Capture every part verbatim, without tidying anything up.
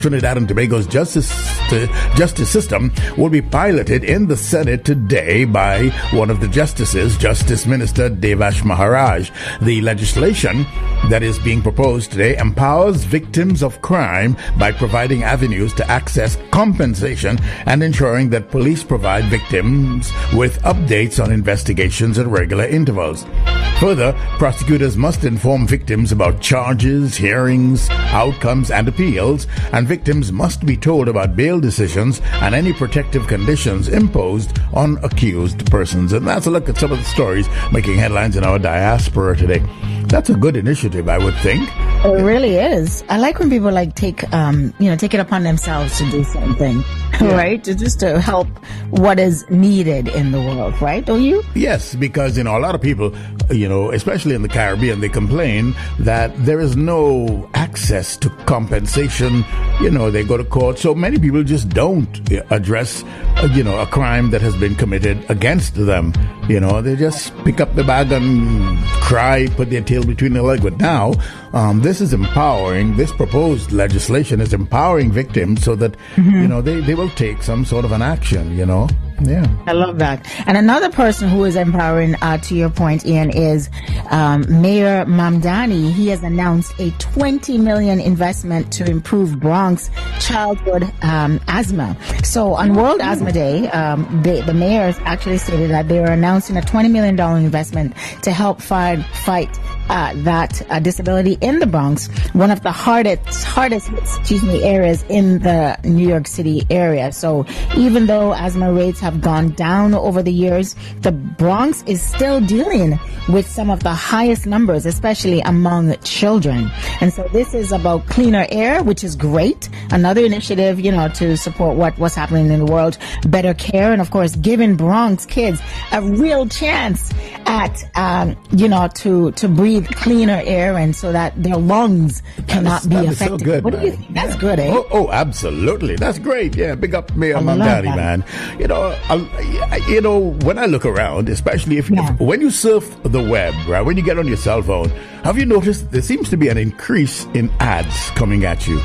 Trinidad and Tobago's justice justice system will be piloted in the Senate today by one of the justices, Justice Minister Devash Maharaj. The legislation that is being proposed today empowers victims of crime by providing avenues to access compensation and ensuring that police provide victims with updates on investigations at regular intervals. Further, prosecutors must inform victims about charges, hearings, outcomes, and appeals, and victims must be told about bail decisions and any protective conditions imposed on accused persons. And that's a look at some of the stories making headlines in our diaspora today. That's a good initiative, I would think. It really is. I like when people like take, um, you know, take it upon themselves to do something, yeah. right? To just to help what is needed in the world, right? Don't you? Yes, because, you know, a lot of people, you know, especially in the Caribbean, they complain that there is no access to compensation. You know, they go to court. So many people just don't address, uh, you know, a crime that has been committed against them. You know, they just pick up the bag and cry, put their tail between their legs. But now, um, this is empowering, this proposed legislation is empowering victims so that, mm-hmm. you know, they, they will take some sort of an action, you know. Yeah. I love that. And another person who is empowering, uh, to your point, Ian, is um, Mayor Mamdani. He has announced a twenty million dollars investment to improve Bronx childhood um, asthma. So on World Asthma Day, um, they, the mayor actually stated that they are announcing a twenty million dollars investment to help fight, fight uh, that uh, disability in the Bronx, one of the hardest, hardest, excuse me, areas in the New York City area. So even though asthma rates have gone down over the years, the Bronx is still dealing with some of the highest numbers, especially among children. And so this is about cleaner air, which is great. Another initiative, you know, to support what, what's happening in the world, better care, and of course, giving Bronx kids a real chance at, um, you know, to, to breathe cleaner air, and so that their lungs cannot be affected. So good, what man. do you think? That's yeah. good, eh? Oh, oh, absolutely. That's great. Yeah, big up Mayor Mamdani, man. You know, I, you know, when I look around, especially if, yeah. if when you surf the web, right, when you get on your cell phone, have you noticed there seems to be an increase in ads coming at you?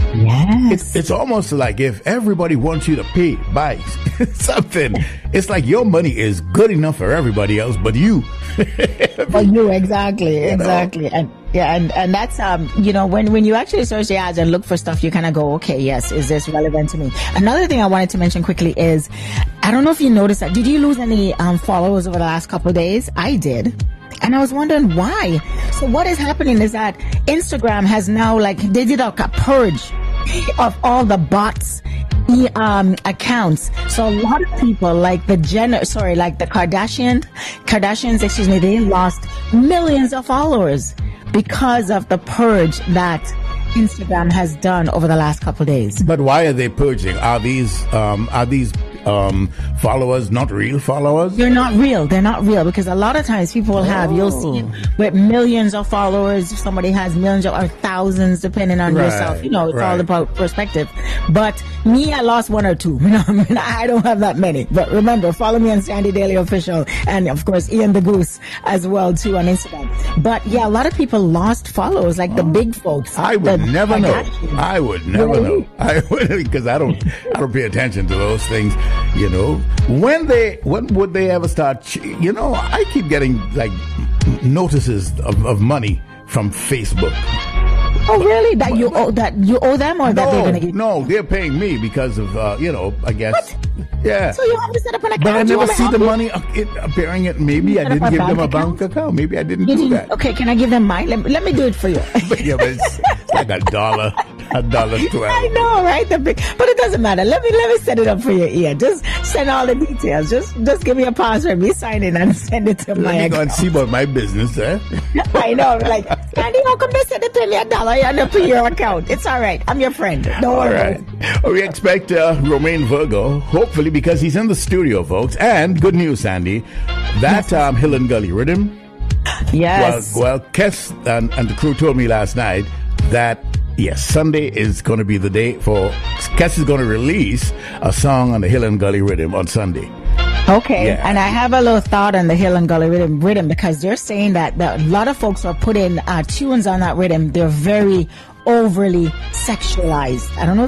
Yes. It's, it's almost like if everybody wants you to pay by something, it's like your money is good enough for everybody else but you. For you, exactly, you exactly. Know? And yeah, and, and that's, um, you know, when, when you actually search the ads and look for stuff, you kind of go, okay, yes, is this relevant to me? Another thing I wanted to mention quickly is, I don't know if you noticed that, did you lose any um, followers over the last couple of days? I did. And I was wondering why. So what is happening is that Instagram has now, like, they did a, a purge of all the bots um accounts. So a lot of people, like the Jenner, sorry, like the Kardashian, Kardashians, excuse me, they lost millions of followers because of the purge that Instagram has done over the last couple of days. But why are they purging? Are these um are these um followers not real followers? They're not real. They're not real because a lot of times people will have, oh. you'll see with millions of followers, somebody has millions of, or thousands depending on right. yourself. You know, it's right. all about perspective. But me, I lost one or two. You know, I mean, I don't have that many. But remember, follow me on Sandy Daily Official and of course Ian the Goose as well too on Instagram. But yeah, a lot of people lost followers, like oh. the big folks. I would the, never know. I would never really? know. I would, because I don't I don't pay attention to those things. You know, when they, when would they ever start? Ch- you know, I keep getting like notices of, of money from Facebook. Oh, really? That you owe that you owe them, or no, that they're going to give? No, they're paying me because of uh, you know, I guess. What? Yeah. So you have to set up an account. But I never see the you? money uh, it, appearing. It maybe I didn't give them a account? bank account. Maybe I didn't you do didn't, that. Okay, can I give them mine? Let, let me do it for you. But yeah, but it's, it's like a dollar. A dollar twelve. I know, right? The big, but it doesn't matter. Let me let me set it up for your ear. Just send all the details. Just just give me a password. Me sign in and send it to let my me account. Go and see about my business, eh? I know, like, Andy, how come they send it to me a dollar and up to your account? It's all right. I'm your friend. Don't all worry. Right. We expect uh, Romain Virgo, hopefully, because he's in the studio, folks. And good news, Sandy, that yes. um, Hill and Gully Rhythm. Yes. Well, well, Kes and, and the crew told me last night that. Yes, Sunday is going to be the day for Kes is going to release a song on the Hill and Gully Rhythm on Sunday. Okay, yeah. And I have a little thought on the Hill and Gully rhythm, rhythm because they're saying that, that a lot of folks are putting uh, tunes on that rhythm. They're very overly sexualized. I don't know